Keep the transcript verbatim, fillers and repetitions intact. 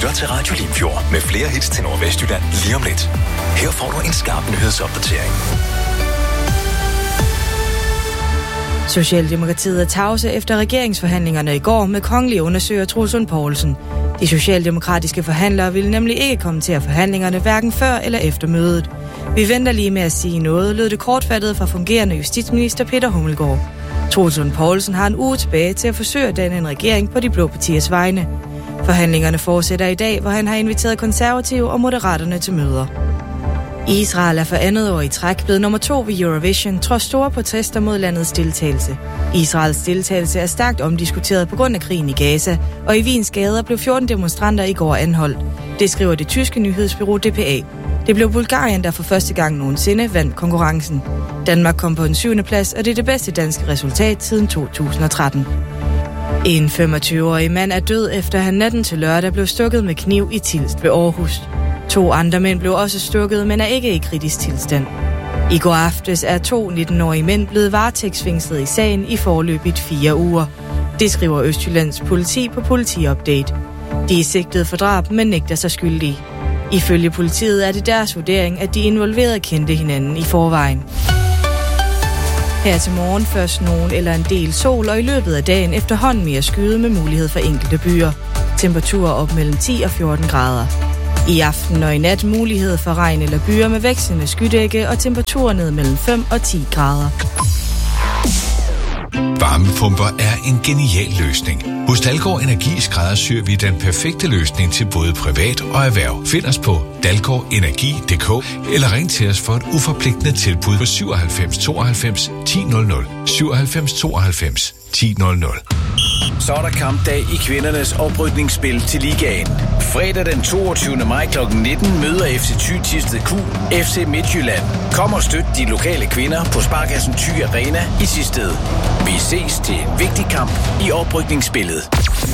lytter til Radio Limfjord med flere hits til Nordvestjylland lige om lidt. Her får du en skarp nyhedsopdatering. Socialdemokratiet er tavse efter regeringsforhandlingerne i går med kongelig undersøger Troels Lund Poulsen. De socialdemokratiske forhandlere ville nemlig ikke kommentere forhandlingerne hverken før eller efter mødet. Vi venter lige med at sige noget, lød det kortfattet fra fungerende justitsminister Peter Hummelgaard. Troels Lund Poulsen har en uge tilbage til at forsøge at danne en regering på de blå partiers vegne. Forhandlingerne fortsætter i dag, hvor han har inviteret konservative og moderaterne til møder. Israel er for andet år i træk blevet nummer to ved Eurovision, trods store protester mod landets deltagelse. Israels deltagelse er stærkt omdiskuteret på grund af krigen i Gaza, og i Wiens gader blev fjorten demonstranter i går anholdt. Det skriver det tyske nyhedsbureau D P A. Det blev Bulgarien, der for første gang nogensinde vandt konkurrencen. Danmark kom på en syvende plads, og det er det bedste danske resultat siden to tusind og tretten. En femogtyve-årig mand er død, efter han natten til lørdag blev stukket med kniv i Tilst ved Aarhus. To andre mænd blev også stukket, men er ikke i kritisk tilstand. I går aftes er to nitten-årige mænd blevet varetægtsfængslet i sagen i forløbigt fire uger. Det skriver Østjyllands politi på Politiupdate. De er sigtet for drab, men nægter sig skyldige. Ifølge politiet er det deres vurdering, at de involverede kendte hinanden i forvejen. Her til morgen først nogen eller en del sol, og i løbet af dagen efterhånden mere skyde med mulighed for enkelte byer. Temperaturer op mellem ti og fjorten grader. I aften og i nat mulighed for regn eller byer med vekslende skydække og temperaturer ned mellem fem og ti grader. Varmepumper er en genial løsning. Hos Dalgaard Energi skræddersyr vi den perfekte løsning til både privat og erhverv. Find os på dalgaard energi punktum d k eller ring til os for et uforpligtende tilbud på syvoghalvfems tooghalvfems ti nul nul. syvoghalvfems tooghalvfems ti nul nul. Så er der kampdag i kvindernes oprykningsspil til ligaen. Fredag den toogtyvende maj klokken nitten møder F C Thy Thisted Q F C Midtjylland. Kom og støt de lokale kvinder på Sparkassen Thy Arena i Thisted. Vi ses til en vigtig kamp i oprykningsspillet.